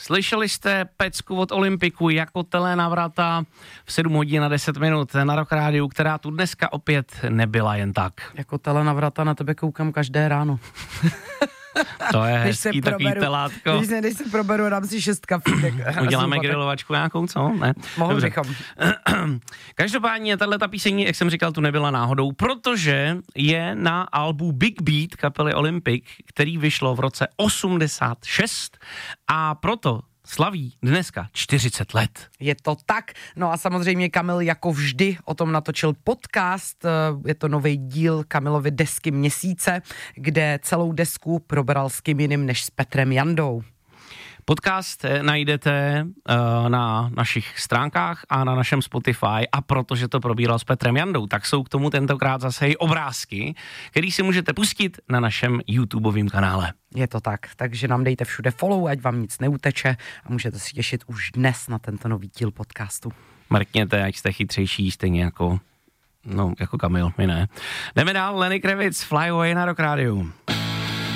Slyšeli jste pecku od Olympiku jako telenavrata v 7 hodin a 10 minut na Rock Rádiu, která tu dneska opět nebyla jen tak. Jako telenavrata na tebe koukám každé ráno. To je hezký takový telátko. Když se proberu, dám si 6 kafínek. Uděláme grilovačku nějakou, co? Ne? Mohli bychom. Každopádně tato píseň, jak jsem říkal, tu nebyla náhodou, protože je na albu Big Beat kapely Olympic, který vyšlo v roce 86 a proto slaví dneska 40 let. Je to tak. No a samozřejmě Kamil jako vždy o tom natočil podcast. Je to nový díl Kamilovy desky měsíce, kde celou desku probral s kým jiným než s Petrem Jandou. Podcast najdete na našich stránkách a na našem Spotify a protože to probíral s Petrem Jandou, tak jsou k tomu tentokrát zase i obrázky, který si můžete pustit na našem YouTubeovém kanále. Je to tak, takže nám dejte všude follow, ať vám nic neuteče a můžete si těšit už dnes na tento nový díl podcastu. Mrkněte, ať jste chytřejší, stejně jako Kamil, my ne. Jdeme dál, Lenny Kravitz, Fly Away na Rock Rádiu.